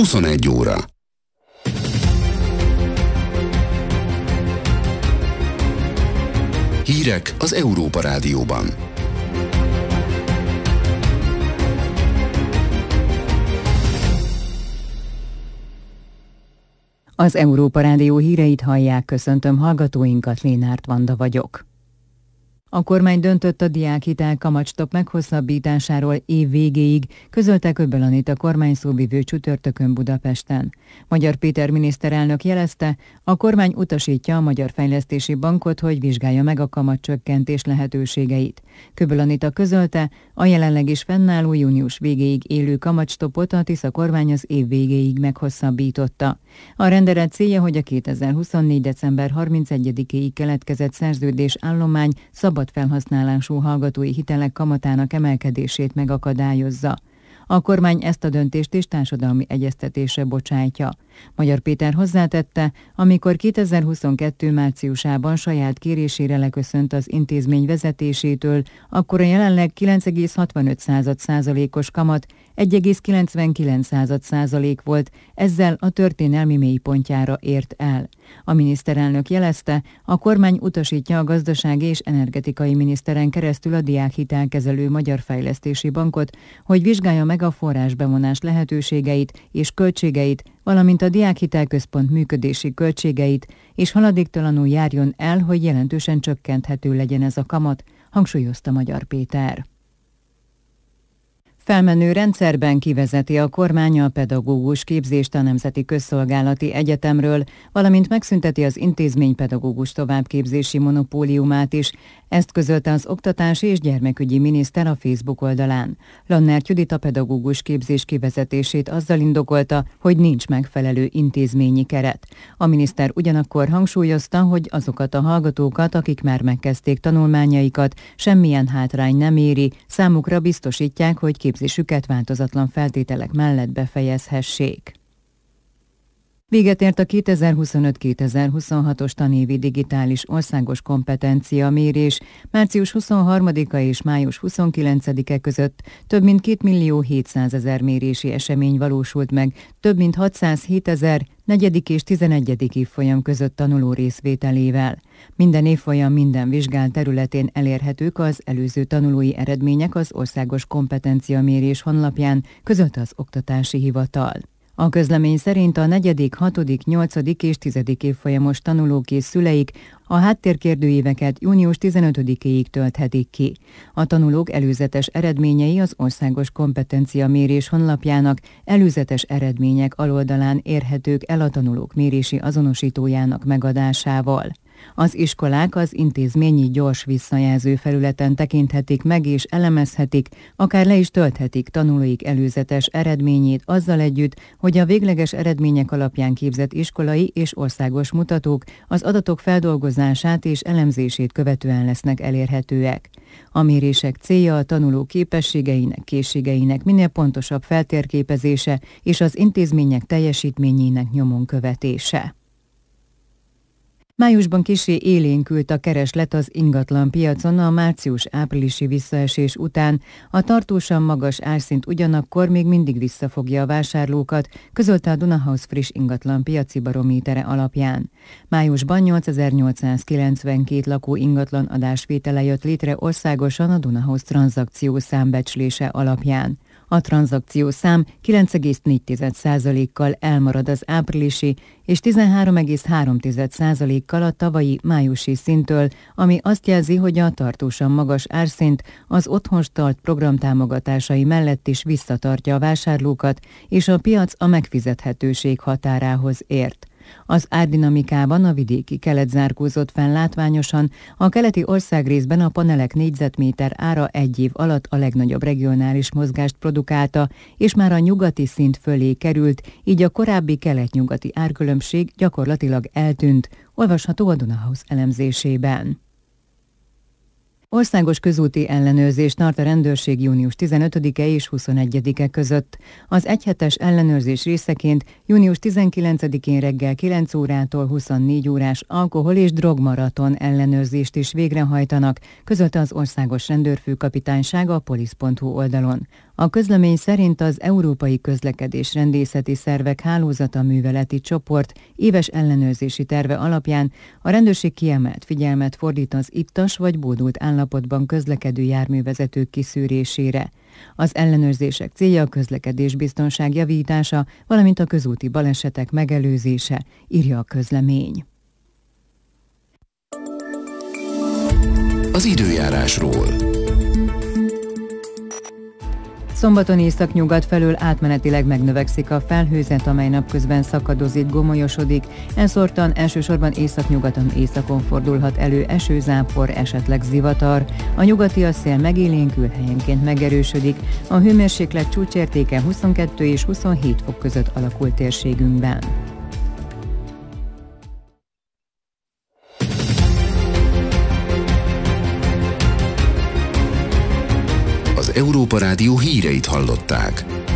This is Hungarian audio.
21 óra. Hírek az Európa Rádióban. Az Európa Rádió híreit hallják, köszöntöm hallgatóinkat, Lénárt Vanda vagyok. A kormány döntött a diákhitel kamatstopp meghosszabbításáról év végéig, közölte Köbbel Anita kormányszóvivő csütörtökön Budapesten. Magyar Péter miniszterelnök jelezte, a kormány utasítja a Magyar Fejlesztési Bankot, hogy vizsgálja meg a kamatcsökkentés lehetőségeit. Köbbel Anita közölte, a jelenleg is fennálló június végéig élő kamatstoppot a Tisza kormány az év végéig meghosszabbította. A rendelet célja, hogy a 2024. december 31-éig keletkezett szerződés állomány szabad felhasználású hallgatói hitelek kamatának emelkedését megakadályozza. A kormány ezt a döntést is társadalmi egyeztetésre bocsájtja. Magyar Péter hozzátette, amikor 2022. márciusában saját kérésére leköszönt az intézmény vezetésétől, akkor a jelenleg 9,65%-os kamat 1,99% volt, ezzel a történelmi mélypontjára ért el. A miniszterelnök jelezte, a kormány utasítja a gazdasági és energetikai miniszteren keresztül a diákhitelkezelő Magyar Fejlesztési Bankot, hogy vizsgálja meg a forrásbevonás lehetőségeit és költségeit, valamint a Diákhitelközpont működési költségeit, és haladéktalanul járjon el, hogy jelentősen csökkenthető legyen ez a kamat, hangsúlyozta Magyar Péter. Felmenő rendszerben kivezeti a kormány a pedagógus képzést a Nemzeti Közszolgálati Egyetemről, valamint megszünteti az intézmény pedagógus továbbképzési monopóliumát is. Ezt közölte az Oktatási és Gyermekügyi Miniszter a Facebook oldalán. Lannert Judit a pedagógus képzés kivezetését azzal indokolta, hogy nincs megfelelő intézményi keret. A miniszter ugyanakkor hangsúlyozta, hogy azokat a hallgatókat, akik már megkezdték tanulmányaikat, semmilyen hátrány nem éri, számukra biztosítják, hogy képzésüket változatlan feltételek mellett befejezhessék. Véget ért a 2025-2026-os tanévi digitális országos kompetencia mérés. Március 23-a és május 29-e között több mint 2.700.000 mérési esemény valósult meg, több mint 607.000 negyedik és 11. évfolyam között tanuló részvételével. Minden évfolyam minden vizsgált területén elérhetők az előző tanulói eredmények az országos kompetenciamérés honlapján, közölte az Oktatási Hivatal. A közlemény szerint a 4., 6., 8. és 10. évfolyamos tanulók és szüleik a háttérkérdőíveket június 15-éig tölthetik ki. A tanulók előzetes eredményei az Országos Kompetenciamérés honlapjának előzetes eredmények aloldalán érhetők el a tanulók mérési azonosítójának megadásával. Az iskolák az intézményi gyors visszajelző felületen tekinthetik meg és elemezhetik, akár le is tölthetik tanulóik előzetes eredményét azzal együtt, hogy a végleges eredmények alapján képzett iskolai és országos mutatók az adatok feldolgozását és elemzését követően lesznek elérhetőek. A mérések célja a tanuló képességeinek, készségeinek minél pontosabb feltérképezése és az intézmények teljesítményének nyomon követése. Májusban kissé élénkült a kereslet az ingatlan piacon a március-áprilisi visszaesés után. A tartósan magas árszint ugyanakkor még mindig visszafogja a vásárlókat, közölte a Dunahouse friss ingatlan piaci barométere alapján. Májusban 8892 lakó ingatlan adásvétele jött létre országosan a Dunahouse tranzakció számbecslése alapján. A tranzakciószám 9,4%-kal elmarad az áprilisi és 13,3%-kal a tavalyi májusi szinttől, ami azt jelzi, hogy a tartósan magas árszint az Otthonstart program támogatásai mellett is visszatartja a vásárlókat, és a piac a megfizethetőség határához ért. Az árdinamikában a vidéki kelet zárkózott fel látványosan, a keleti országrészben a panelek négyzetméter ára egy év alatt a legnagyobb regionális mozgást produkálta, és már a nyugati szint fölé került, így a korábbi kelet-nyugati árkülönbség gyakorlatilag eltűnt, olvasható a Dunahouse elemzésében. Országos közúti ellenőrzést tart a rendőrség június 15-e és 21-e között. Az egyhetes ellenőrzés részeként június 19-én reggel 9 órától 24 órás alkohol- és drogmaraton ellenőrzést is végrehajtanak, közölte az Országos Rendőrfőkapitányság a polisz.hu oldalon. A közlemény szerint az Európai Közlekedés Rendészeti Szervek Hálózata műveleti csoport éves ellenőrzési terve alapján a rendőrség kiemelt figyelmet fordít az ittas vagy bódult állapotban közlekedő járművezetők kiszűrésére. Az ellenőrzések célja a közlekedésbiztonság javítása, valamint a közúti balesetek megelőzése, írja a közlemény. Az időjárásról. Szombaton északnyugat felől átmenetileg megnövekszik a felhőzet, amely napközben szakadozik, gomolyosodik. Elszórtan elsősorban északnyugaton északon fordulhat elő esőzápor, esetleg zivatar. A nyugati szél megélénkül, helyenként megerősödik. A hőmérséklet csúcsértéke 22 és 27 fok között alakul térségünkben. Az Európa Rádió híreit hallották.